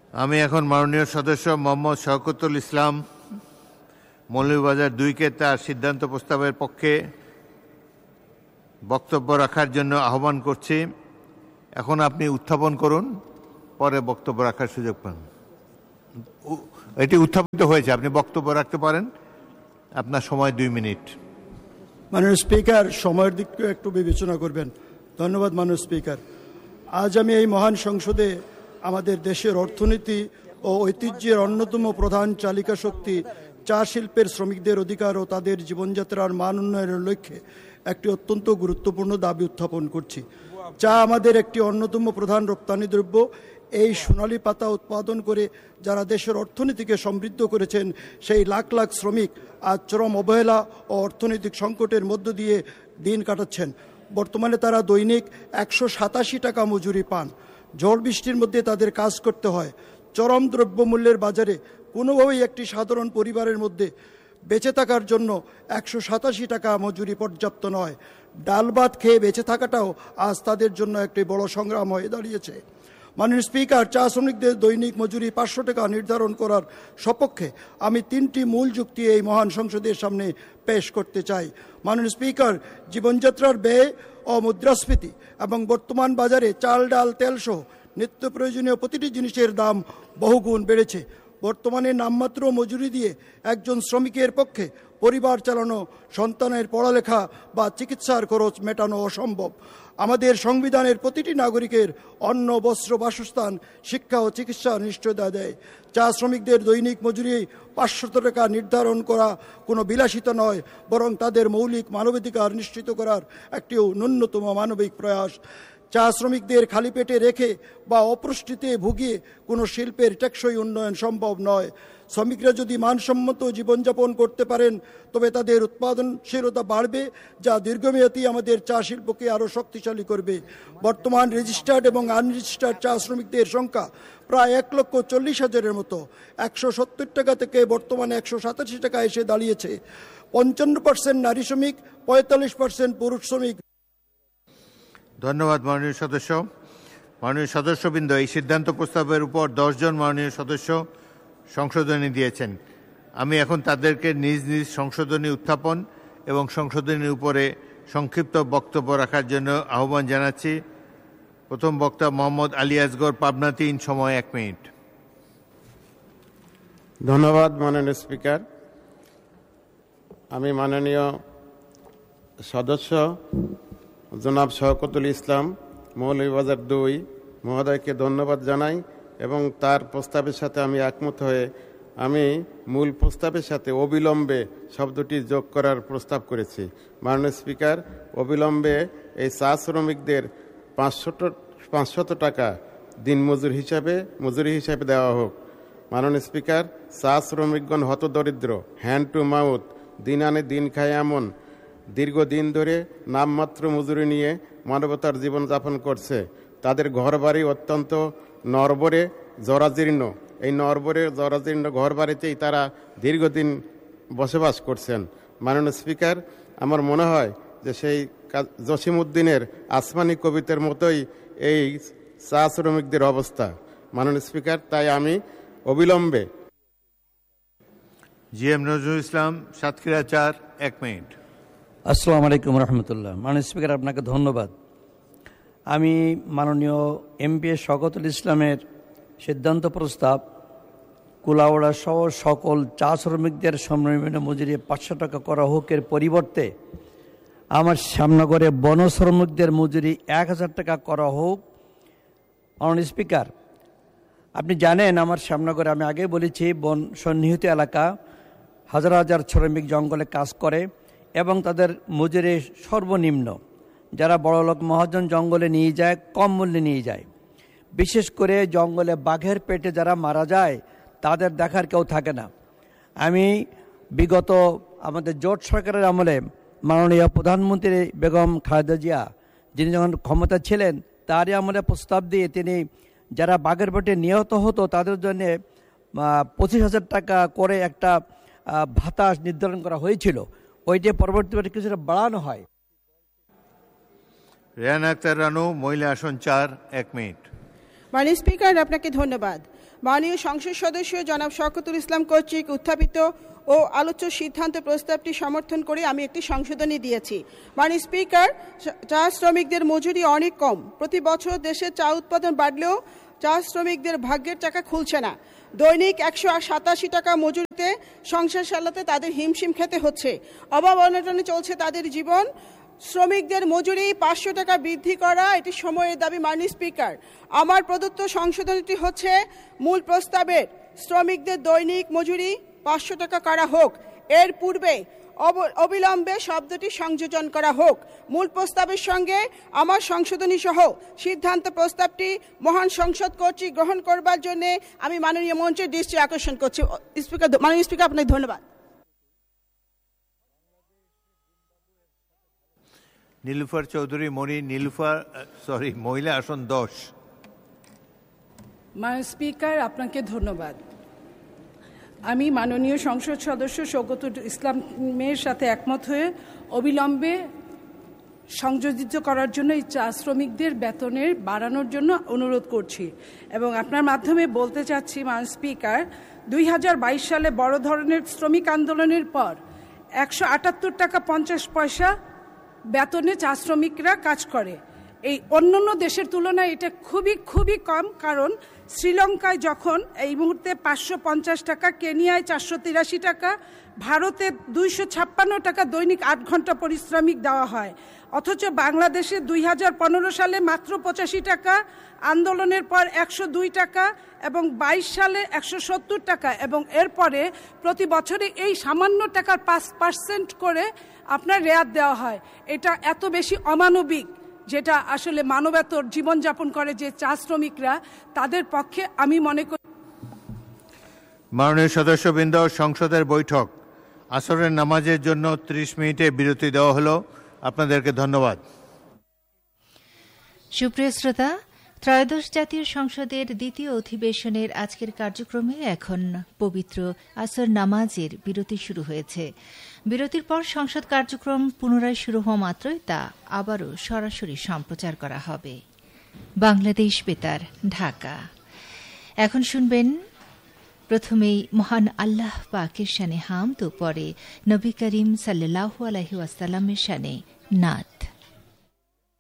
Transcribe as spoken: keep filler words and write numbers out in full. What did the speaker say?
আমি এখন মাননীয় সদস্য মোহাম্মদ শওকতুল ইসলাম মৌলভীবাজার দুইকে তার সিদ্ধান্ত প্রস্তাবের পক্ষে বক্তব্য রাখার জন্য আহ্বান করছি। এখন আপনি উত্থাপন করুন, পরে বক্তব্য রাখার সুযোগ পান। এটি উত্থাপিত হয়েছে, আপনি বক্তব্য রাখতে পারেন। আপনার সময় দুই মিনিট। মাননীয় স্পিকার, সময়ের দিকটা একটু বিবেচনা করবেন। ধন্যবাদ মাননীয় স্পিকার। আজ আমি এই মহান সংসদে আমাদের দেশের অর্থনীতি ও ঐতিহ্যের অন্যতম প্রধান চালিকা শক্তি চা শিল্পের শ্রমিকদের অধিকার ও তাদের জীবনযাত্রার মান উন্নয়নের লক্ষ্যে একটি অত্যন্ত গুরুত্বপূর্ণ দাবি উত্থাপন করছি। চা আমাদের একটি অন্যতম প্রধান রপ্তানি দ্রব্য। এই সোনালী পাতা উৎপাদন করে যারা দেশের অর্থনীতিকে সমৃদ্ধ করেছেন, সেই লাখ লাখ শ্রমিক আজ চরম অবহেলা ও অর্থনৈতিক সংকটের মধ্য দিয়ে দিন কাটাচ্ছেন। বর্তমানে তারা দৈনিক একশো সাতাশি টাকা মজুরি পান। ঝড় বৃষ্টির মধ্যে তাদের কাজ করতে হয়। চরম দ্রব্যমূল্যের বাজারে কোনোভাবেই একটি সাধারণ পরিবারের মধ্যে বেঁচে থাকার জন্য একশো সাতাশি টাকা মজুরি পর্যাপ্ত নয়। ডাল ভাত খেয়ে বেঁচে থাকাটাও আজ তাদের জন্য একটি বড় সংগ্রাম হয়ে দাঁড়িয়েছে। মাননীয় স্পিকার, চা শ্রমিকদের দৈনিক মজুরি পাঁচশো টাকা নির্ধারণ করার সপক্ষে আমি তিনটি মূল যুক্তি এই মহান সংসদের সামনে পেশ করতে চাই। মাননীয় স্পিকার, জীবনযাত্রার ব্যয় ও মুদ্রাস্ফীতি এবং বর্তমান বাজারে চাল, ডাল, তেলসহ নিত্য প্রয়োজনীয় প্রতিটি জিনিসের দাম বহুগুণ বেড়েছে। বর্তমানে নামমাত্র মজুরি দিয়ে একজন শ্রমিকের পক্ষে পরিবার চালানো, সন্তানের পড়ালেখা বা চিকিৎসার খরচ মেটানো অসম্ভব। আমাদের সংবিধানের প্রতিটি নাগরিকের অন্ন, বস্ত্র, বাসস্থান, শিক্ষা ও চিকিৎসা নিশ্চয়তা দেয়। চা শ্রমিকদের দৈনিক মজুরি পাঁচশো টাকা নির্ধারণ করা কোনো বিলাসিতা নয়, বরং তাদের মৌলিক মানবাধিকার নিশ্চিত করার একটি ন্যূনতম মানবিক প্রয়াস। চা শ্রমিকদের খালি পেটে রেখে বা অপুষ্টিতে ভুগিয়ে কোনো শিল্পের টেকসই উন্নয়ন সম্ভব নয়। শ্রমিকরা যদি মানসম্মত জীবনযাপন করতে পারেন, তবে তাদের উৎপাদনশীলতা বাড়বে, যা দীর্ঘমেয়াদী আমাদের চা শিল্পকে আরও শক্তিশালী করবে। বর্তমান রেজিস্টার্ড এবং আনরেজিস্টার্ড চা শ্রমিকদের সংখ্যা প্রায় এক লক্ষ চল্লিশ হাজারের মতো। একশো সত্তর টাকা থেকে বর্তমানে একশো সাতাশি টাকা এসে দাঁড়িয়েছে। পঞ্চান্ন পার্সেন্ট নারী শ্রমিক, পঁয়তাল্লিশ পার্সেন্ট পুরুষ শ্রমিক। ধন্যবাদ মাননীয় সদস্য। মাননীয় সদস্যবৃন্দ, এই সিদ্ধান্ত প্রস্তাবের উপর দশজন মাননীয় সদস্য সংশোধনী দিয়েছেন। আমি এখন তাদেরকে নিজ নিজ সংশোধনী উত্থাপন এবং সংশোধনীর উপরে সংক্ষিপ্ত বক্তব্য রাখার জন্য আহ্বান জানাচ্ছি। প্রথম বক্তা মোহাম্মদ আলী আসগর, পাবনা তিন, সময় এক মিনিট। ধন্যবাদ মাননীয় স্পিকার। আমি মাননীয় সদস্য জনাব শওকতুল ইসলাম মৌলভীবাজার দুই মহোদয়কে ধন্যবাদ জানাই এবং তার প্রস্তাবের সাথে আমি একমত হয়ে আমি মূল প্রস্তাবের সাথে অবিলম্বে শব্দটি যোগ করার প্রস্তাব করেছি। মাননীয় স্পিকার, অবিলম্বে এই চা শ্রমিকদের পাঁচশত পাঁচশত টাকা দিনমজুর হিসাবে মজুরি হিসাবে দেওয়া হোক। মাননীয় স্পিকার, চা শ্রমিকগণ হতদরিদ্র, হ্যান্ড টু মাউথ, দিন আনে দিন খায় এমন দীর্ঘদিন ধরে নামমাত্র মজুরি নিয়ে মানবতার জীবনযাপন করছে। তাদের ঘরবাড়ি অত্যন্ত নরবরে জরাজীর্ণ। এই নরবরে জরাজীর্ণ ঘরবাড়িতেই তারা দীর্ঘদিন বসবাস করছেন। মাননীয় স্পিকার, আমার মনে হয় যে সেই জসিমউদ্দিনের আসমানি কবিতার মতোই এই চা শ্রমিকদের অবস্থা। মাননীয় স্পিকার, তাই আমি অবিলম্বে। জি এম নজরুল ইসলাম, সাতক্ষীরা চার, এক মিনিট। আসসালামু আলাইকুম রহমতুল্লাহ। মাননীয় স্পিকার, আপনাকে ধন্যবাদ। আমি মাননীয় এমপি শওকতুল ইসলামের সিদ্ধান্ত প্রস্তাব কুলাউড়া সহ সকল চা শ্রমিকদের সর্বনিম্ন মজুরি পাঁচশো টাকা করা হোকের পরিবর্তে আমার শ্যামনগরে বন শ্রমিকদের মজুরি এক হাজার টাকা করা হোক। মাননীয় স্পিকার, আপনি জানেন আমার শ্যামনগরে, আমি আগে বলেছি, বন সন্নিহিত এলাকা, হাজার হাজার শ্রমিক জঙ্গলে কাজ করে এবং তাদের মজুরি সর্বনিম্ন। যারা বড়লোক মহাজন জঙ্গলে নিয়ে যায়, কম মূল্যে নিয়ে যায়। বিশেষ করে জঙ্গলে বাঘের পেটে যারা মারা যায় তাদের দেখার কেউ থাকে না। আমি বিগত আমাদের জোট সরকারের আমলে মাননীয় প্রধানমন্ত্রী বেগম খালেদা জিয়া, যিনি যখন ক্ষমতা ছিলেন, তারই আমলে প্রস্তাব দিয়ে তিনি যারা বাঘের পেটে নিহত হতো তাদের জন্য পঁচিশ হাজার টাকা করে একটা ভাতা নির্ধারণ করা হয়েছিল। ওইটি পরবর্তীতে কিছুটা বাড়ানো হয়। রেহানা আক্তার রানু, মহিলা আসন চার, এক মিনিট। মাননীয় স্পিকার, আপনাকে ধন্যবাদ। মাননীয় সংসদ সদস্য জনাব শওকতুল ইসলাম কর্তৃক উত্থাপিত ও আলোচ্য সিদ্ধান্ত প্রস্তাবটি সমর্থন করে আমি একটি সংশোধনী দিয়েছি। মাননীয় স্পিকার, চা শ্রমিকদের মজুরি অনেক কম। প্রতি বছর দেশের চা উৎপাদন বাড়লেও চা শ্রমিকদের ভাগ্যের চাকা খুলছে না। দৈনিক একশো সাতাশি টাকা মজুরিতে সংসার চালাতে তাদের হিমশিম খেতে হচ্ছে। অভাব অনটনে চলছে তাদের জীবন। শ্রমিকদের মজুরি পাঁচশো টাকা বৃদ্ধি করা এটি সময়ের দাবি। মাননীয় স্পিকার, আমার প্রদত্ত সংশোধনীটি হচ্ছে মূল প্রস্তাবের শ্রমিকদের দৈনিক মজুরি পাঁচশো টাকা করা হোক, এর পূর্বে অবিলম্বে শব্দটি সংযোজন করা হোক। মূল প্রস্তাবের সঙ্গে আমার সংশোধনী সহ সিদ্ধান্ত প্রস্তাবটি মহান সংসদ কর্তৃক গ্রহণ করবার জন্য আমি মাননীয় মঞ্চের দৃষ্টি আকর্ষণ করছি। স্পিকার, মাননীয় স্পিকার, আপনাকে ধন্যবাদ। নীলুফার চৌধুরী মণি, নীলুফার সরি মহিলা আসন দশ। মাননীয় স্পিকার, আপনাকে ধন্যবাদ। আমি মাননীয় সংসদ সদস্য শওকতুল ইসলামের সাথে একমত হয়ে অবিলম্বে সংযোজিত করার জন্য এই চা শ্রমিকদের বেতনের বাড়ানোর জন্য অনুরোধ করছি এবং আপনার মাধ্যমে বলতে চাচ্ছি মাননীয় স্পিকার, দুই হাজার বাইশ সালে বড় ধরনের শ্রমিক আন্দোলনের পর একশো আটাত্তর টাকা পঞ্চাশ পয়সা বেতনে চা শ্রমিকরা কাজ করে। এই অন্যান্য দেশের তুলনায় এটা খুবই খুবই কম, কারণ শ্রীলঙ্কায় যখন এই মুহূর্তে পাঁচশো পঞ্চাশ টাকা, কেনিয়ায় চারশো তিরাশি টাকা, ভারতে দুইশো ছাপ্পান্ন টাকা দৈনিক আট ঘন্টা পরিশ্রমিক দেওয়া হয়, অথচ বাংলাদেশে দুই হাজার পনেরো সালে মাত্র পঁচাশি টাকা, আন্দোলনের পর একশো দুই টাকা এবং বাইশ সালে একশো সত্তর টাকা এবং এরপরে প্রতি বছরে এই সামান্য টাকার পাঁচ পার্সেন্ট করে আপনার রেয়াত দেওয়া হয়। এটা এত বেশি অমানবিক, যেটা আসলে মানবেতর জীবনযাপন করে যে চা শ্রমিকরা, তাদের পক্ষে আমি মনে করি। মাননীয় সদস্যবৃন্দ, সংসদের বৈঠক আসরের নামাজের জন্য ত্রিশ মিনিটে বিরতি দেওয়া হলো। আপনাদেরকে ধন্যবাদ। সুপ্রিয় শ্রোতা, ত্রয়োদশ জাতীয় সংসদের দ্বিতীয় অধিবেশনের আজকের কার্যক্রমে এখন পবিত্র আসর নামাজের বিরতি শুরু হয়েছে। বিরতির পর সংসদ কার্যক্রম পুনরায় শুরু হওয়া মাত্রই তা আবারও সরাসরি সম্প্রচার করা হবে। বাংলাদেশ বেতার, ঢাকা। এখন শুনবেন প্রথমেই মহান আল্লাহ পাকের শানে হামদ ও পরে নবী করিম সাল্লাল্লাহু আলাইহি ওয়াসাল্লামের শানে নাত।